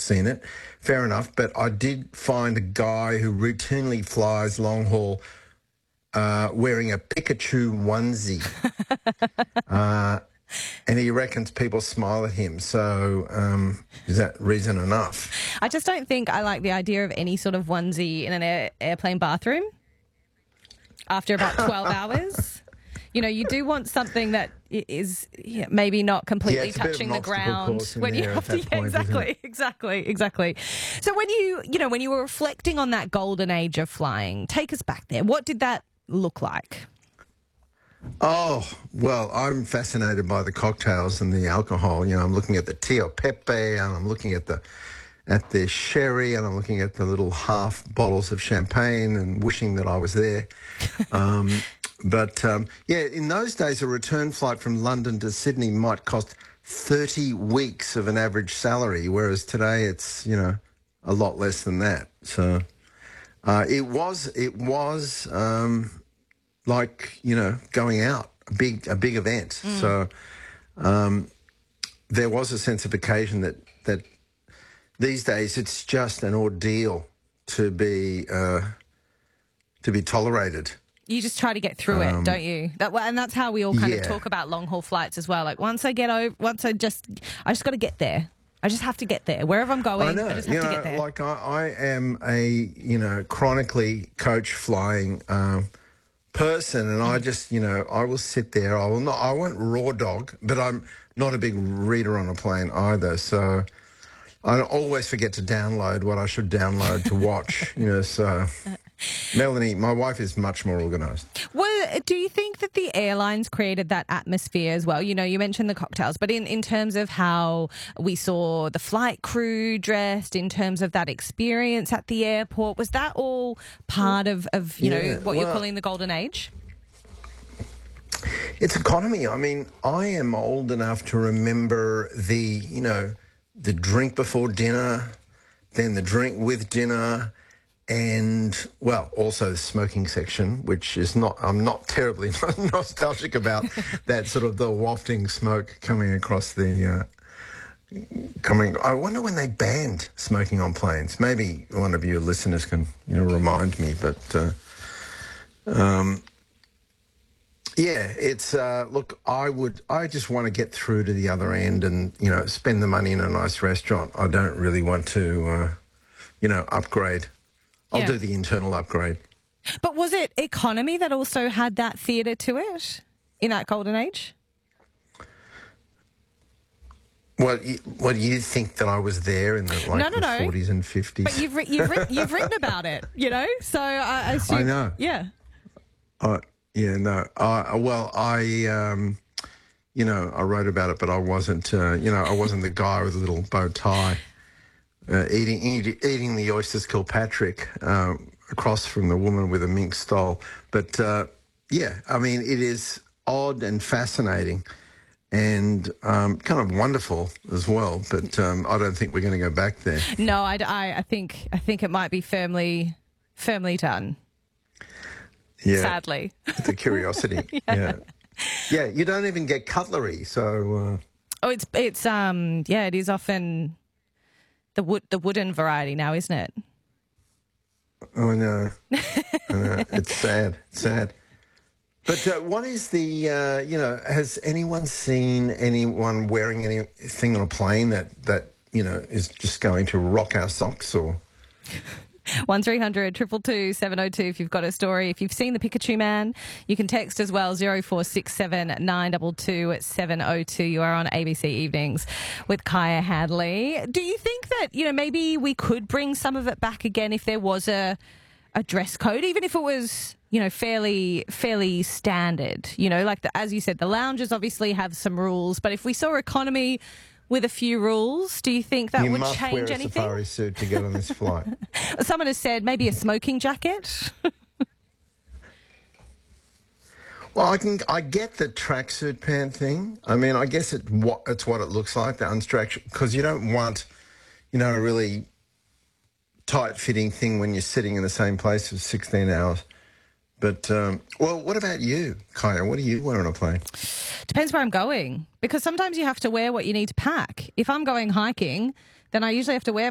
seen it. Fair enough. But I did find a guy who routinely flies long haul wearing a Pikachu onesie. And he reckons people smile at him. So is that reason enough? I just don't think I like the idea of any sort of onesie in an airplane bathroom after about 12 hours. You know, you do want something that is maybe not completely touching the ground when you have to. Exactly. So when you were reflecting on that golden age of flying, take us back there. What did that look like? Oh, well, I'm fascinated by the cocktails and the alcohol. You know, I'm looking at the Tio Pepe, and I'm looking at the sherry, and I'm looking at the little half bottles of champagne and wishing that I was there. But in those days, a return flight from London to Sydney might cost 30 weeks of an average salary, whereas today it's, a lot less than that. So it was like, going out, a big event. So there was a sense of occasion that these days it's just an ordeal to be tolerated. You just try to get through it, don't you? And that's how we all kind of talk about long haul flights as well. Like I just got to get there. I just have to get there. Wherever I'm going, I just have to get there. Like I am a, chronically coach flying person, and I just, I will sit there. I won't raw dog, but I'm not a big reader on a plane either. So I always forget to download what I should download to watch, so... Melanie, my wife is much more organised. Well, do you think that the airlines created that atmosphere as well? You mentioned the cocktails, but in terms of how we saw the flight crew dressed, in terms of that experience at the airport, was that all part of what you're calling the golden age? It's economy. I mean, I am old enough to remember the drink before dinner, then the drink with dinner, and, also the smoking section, which is I'm not terribly nostalgic about that sort of the wafting smoke coming across I wonder when they banned smoking on planes. Maybe one of you listeners can, remind me, but, it's, look, I just want to get through to the other end and, spend the money in a nice restaurant. I don't really want to, upgrade. I'll do the internal upgrade. But was it economy that also had that theatre to it in that golden age? Well, what do you think that I was there in the 40s and 50s? But you've written about it, So I assume, I know. Yeah. I wrote about it, but I wasn't. I wasn't the guy with the little bow tie. Eating the oysters Kilpatrick across from the woman with a mink stole. But, it is odd and fascinating and kind of wonderful as well. But I don't think we're going to go back there. No, I think it might be firmly done. Yeah. Sadly. It's a curiosity. Yeah, you don't even get cutlery, so... it is often... The wooden variety now, isn't it? Oh, no. It's sad. But what is the, has anyone seen anyone wearing anything on a plane that is just going to rock our socks or... 1300 222 702 if you've got a story. If you've seen the Pikachu man, you can text as well, 0467 922 702. You are on ABC Evenings with Kaya Hadley. Do you think that, maybe we could bring some of it back again if there was a dress code, even if it was, fairly standard? As you said, the lounges obviously have some rules, but if we saw economy with a few rules, do you think that would change anything? You must wear a safari suit to get on this flight. Someone has said maybe a smoking jacket. Well, I get the tracksuit pant thing. I mean, I guess it's what it looks like, the unstructured, because you don't want, a really tight-fitting thing when you're sitting in the same place for 16 hours. But, what about you, Kaya? What do you wear on a plane? Depends where I'm going, because sometimes you have to wear what you need to pack. If I'm going hiking, then I usually have to wear